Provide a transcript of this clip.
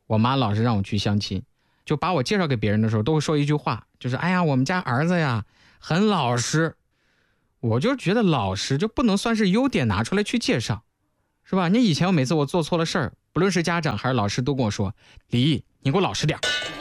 我妈老是让我去相亲，就把我介绍给别人的时候都会说一句话，就是哎呀，我们家儿子呀很老实。我就觉得老实就不能算是优点拿出来去介绍，是吧？你以前每次我做错了事儿，不论是家长还是老师都跟我说，李毅，你给我老实点。